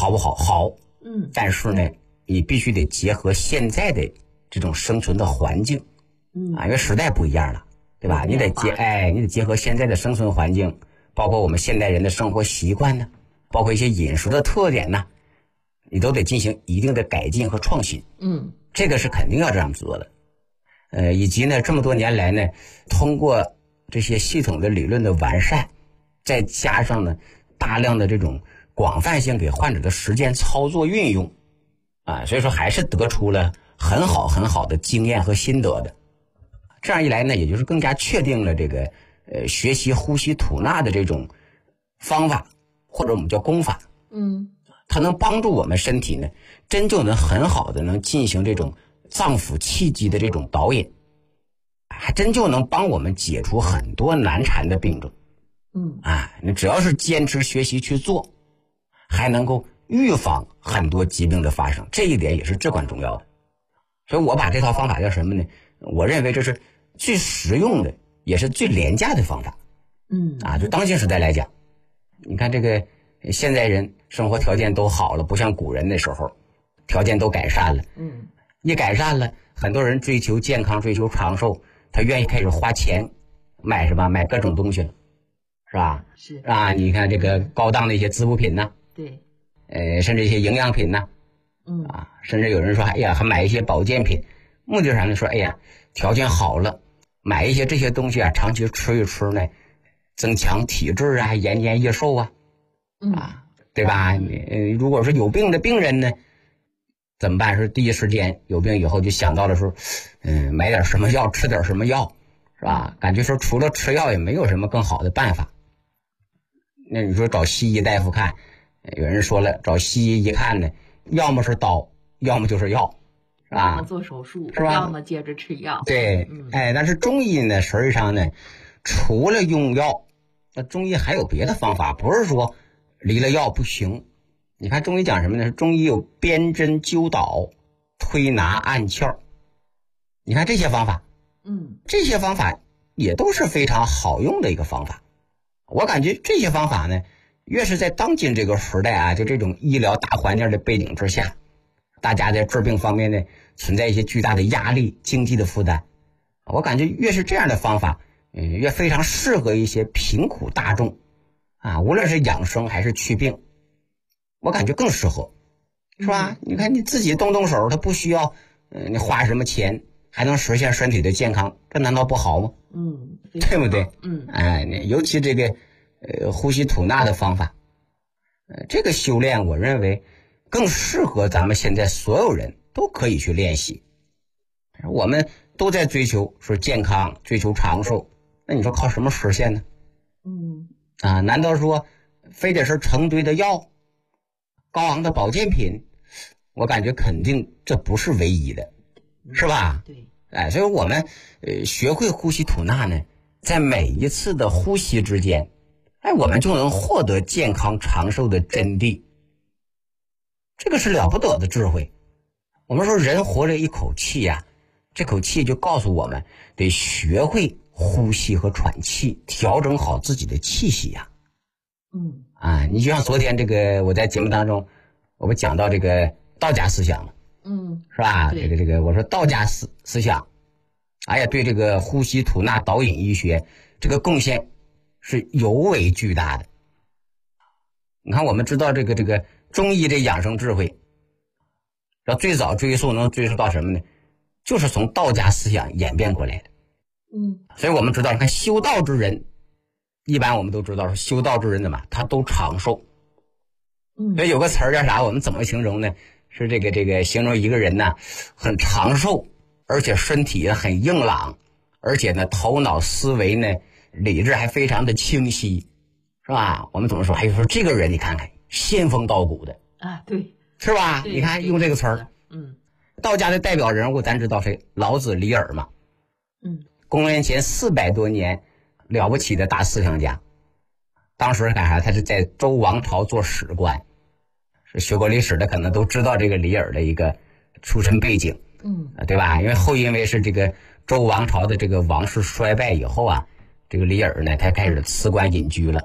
好不好？好。但是呢，你必须得结合现在的这种生存的环境，因为时代不一样了，对吧？你得结合现在的生存环境，包括我们现代人的生活习惯呢，包括一些饮食的特点呢，你都得进行一定的改进和创新。这个是肯定要这样做的。以及呢，这么多年来呢，通过这些系统的理论的完善，再加上呢大量的这种广泛性给患者的实践操作运用所以说还是得出了很好的经验和心得的。这样一来呢，也就是更加确定了这个学习呼吸吐纳的这种方法，或者我们叫功法。它能帮助我们身体呢，真就能很好的能进行这种脏腑气机的这种导引，还真就能帮我们解除很多难缠的病症。你只要是坚持学习去做，还能够预防很多疾病的发生，这一点也是至关重要的。所以我把这套方法叫什么呢？我认为这是最实用的，也是最廉价的方法。就当今时代来讲，你看这个现在人生活条件都好了，不像古人那时候条件都改善了。一改善了，很多人追求健康，追求长寿，他愿意开始花钱买什么？买各种东西了，是吧？ 是你看这个高档的一些滋补品呢， 对， 甚至一些营养品呢，甚至有人说，哎呀，还买一些保健品，目的是啥呢？说，哎呀，条件好了，买一些这些东西长期吃一吃呢，增强体质延年益寿对吧？如果是有病的病人呢，怎么办？是第一时间有病以后就想到了说，买点什么药，吃点什么药，是吧？感觉说除了吃药也没有什么更好的办法。那你说找西医大夫看，有人说了，找西医一看呢，要么是刀，要么就是药，是吧？ 要么做手术， 是吧？ 要么接着吃药。 对，但是中医呢，实际上呢，除了用药，那中医还有别的方法，不是说离了药不行。你看中医讲什么呢？中医有辨针灸导、推拿按窍，你看这些方法，这些方法也都是非常好用的一个方法。我感觉这些方法呢，越是在当今这个时代就这种医疗大环境的背景之下，大家在治病方面呢存在一些巨大的压力、经济的负担，我感觉越是这样的方法，越非常适合一些贫苦大众无论是养生还是祛病，我感觉更适合，是吧？你看你自己动手，它不需要你花什么钱，还能实现身体的健康，这难道不好吗？对不对？尤其这个呼吸吐纳的方法，这个修炼我认为更适合咱们现在所有人都可以去练习。我们都在追求说健康，追求长寿，那你说靠什么实现呢？难道说非得是成堆的药、高昂的保健品？我感觉肯定这不是唯一的，是吧？ 对。 所以我们学会呼吸吐纳呢，在每一次的呼吸之间，我们就能获得健康长寿的真谛。这个是了不得的智慧。我们说人活着一口气这口气就告诉我们得学会呼吸和喘气，调整好自己的气息你就像昨天这个我在节目当中我们讲到这个道家思想了，是吧？这个我说道家思想对这个呼吸吐纳导引医学这个贡献是尤为巨大的。你看我们知道这个中医这养生智慧，要最早能追溯到什么呢？就是从道家思想演变过来的。所以我们知道，你看修道之人，一般我们都知道说修道之人他都长寿。所以有个词儿叫啥？我们怎么形容呢？是这个形容一个人呢很长寿，而且身体也很硬朗，而且呢头脑思维呢理智还非常的清晰，是吧？我们怎么说？还有说这个人你看看仙风道骨的对， 是吧？你看用这个词儿。道家的代表人物咱知道谁？老子李耳嘛。公元前400多年，了不起的大思想家。当时干啥？他是在周王朝做史官。是学过历史的可能都知道这个李耳的一个出身背景，对吧？因为是这个周王朝的这个王室衰败以后这个李耳呢，他开始辞官隐居了，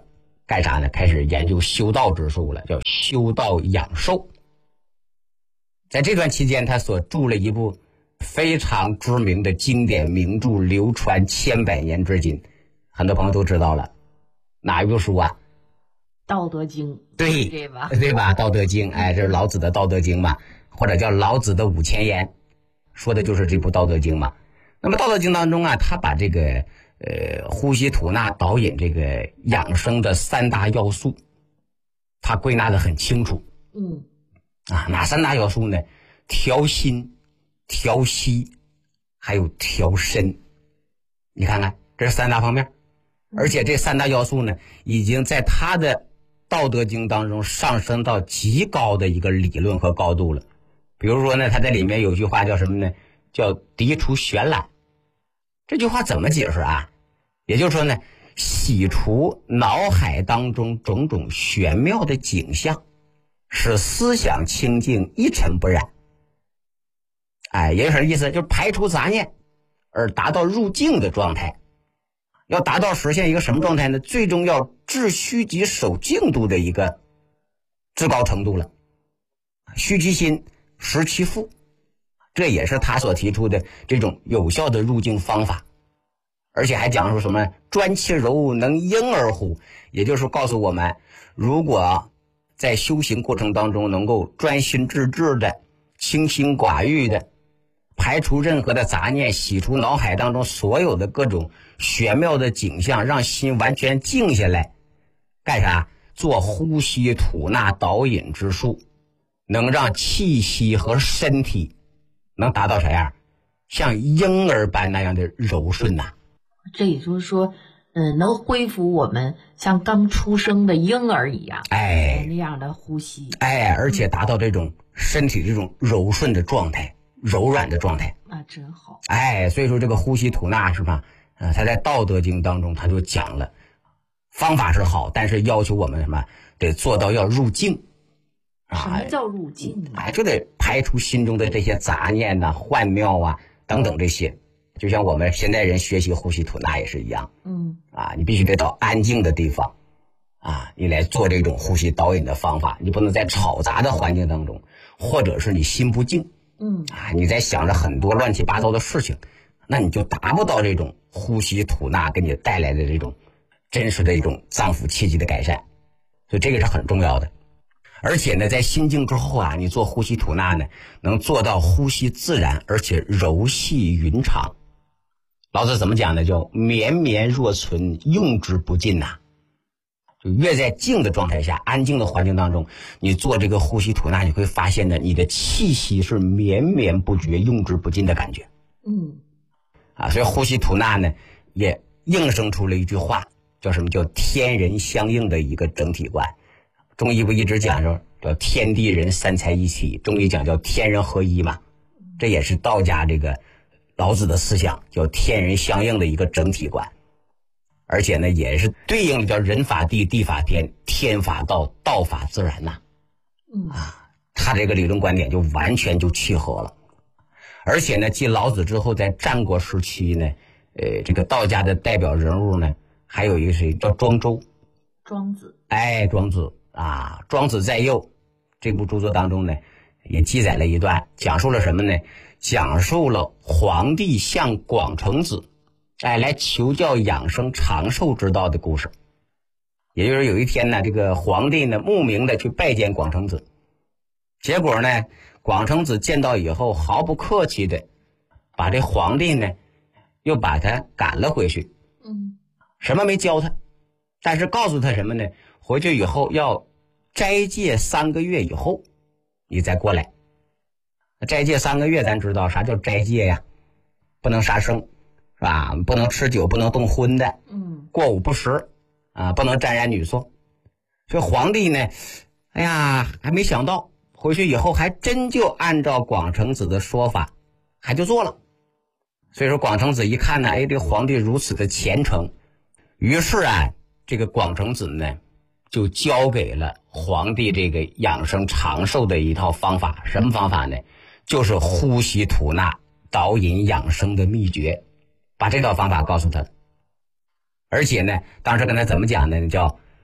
干啥呢？开始研究修道之术了，叫修道养寿。在这段期间，他所著了一部非常知名的经典名著，流传千百年至今，很多朋友都知道了。哪一部书啊？ 道德经。 对， 对吧？ 对吧？道德经，哎，这是老子的道德经嘛，或者叫老子的5000言，说的就是这部道德经嘛。那么道德经当中啊，他把这个呼吸吐纳导引这个养生的3大要素，他归纳的很清楚。哪3大要素呢？调心、调息，还有调身。你看看，这是3大方面。而且这3大要素呢，已经在他的道德经当中上升到极高的一个理论和高度了。比如说呢，他在里面有句话叫什么呢？叫涤除玄览。这句话怎么解释啊？也就是说呢，洗除脑海当中种种玄妙的景象，使思想清净，一尘不染。也有什么意思？就是排除杂念，而达到入静的状态。要达到实现一个什么状态呢？最终要致虚极守静度的一个至高程度了。虚其心，实其腹，这也是他所提出的这种有效的入静方法。而且还讲述什么专其柔，能婴儿乎，也就是告诉我们，如果在修行过程当中能够专心致志的、清心寡欲的排除任何的杂念，洗除脑海当中所有的各种玄妙的景象，让心完全静下来，干啥？做呼吸吐纳导引之术，能让气息和身体能达到啥样？像婴儿般那样的柔顺呐。 这也就是说，能恢复我们像刚出生的婴儿一样，那样的呼吸， 而且达到这种身体这种柔顺的状态、柔软的状态， 那真好。 所以说这个呼吸吐纳是吧？他在《道德经》当中他就讲了，方法是好，但是要求我们什么？得做到要入静。 什么叫入静呢？ 就得排除心中的这些杂念呐、幻妙啊等等这些。就像我们现代人学习呼吸吐纳也是一样，你必须得到安静的地方，你来做这种呼吸导引的方法，你不能在吵杂的环境当中，或者是你心不静，你在想着很多乱七八糟的事情，那你就达不到这种呼吸吐纳给你带来的这种真实的一种脏腑气机的改善，所以这个是很重要的。而且呢，在心静之后你做呼吸吐纳呢，能做到呼吸自然，而且柔细匀长。老子怎么讲呢？叫绵绵若存，用之不尽呐。就越在静的状态下，安静的环境当中，你做这个呼吸吐纳，你会发现呢，你的气息是绵绵不绝，用之不尽的感觉。所以呼吸吐纳呢，也应生出了一句话，叫什么？叫天人相应的一个整体观。中医不一直讲说叫天地人三才一体，中医讲叫天人合一嘛，这也是道家这个老子的思想，叫天人相应的一个整体观。而且呢，也是对应的叫人法地，地法天，天法道，道法自然呐。他这个理论观点就完全就契合了。而且呢，继老子之后，在战国时期呢，这个道家的代表人物呢，还有一个谁叫庄周。 庄子。 庄子庄子在右这部著作当中呢，也记载了一段，讲述了什么呢？讲述了皇帝向广成子来求教养生长寿之道的故事。也就是有一天呢，这个皇帝呢慕名的去拜见广成子，结果呢，广成子见到以后毫不客气的把这皇帝呢又把他赶了回去。什么没教他，但是告诉他什么呢？回去以后要斋戒3个月以后你再过来。斋戒3个月，咱知道啥叫斋戒呀？不能杀生，是吧？不能吃酒，不能动荤的，过午不食不能沾染女色。所以皇帝呢，还没想到，回去以后还真就按照广成子的说法还就做了。所以说广成子一看呢，这皇帝如此的虔诚，于是这个广成子呢就交给了皇帝这个养生长寿的一套方法。什么方法呢？就是呼吸吐纳导引养生的秘诀，把这套方法告诉他。而且呢，当时跟他怎么讲呢？叫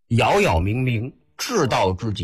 杳杳冥冥，至道至简。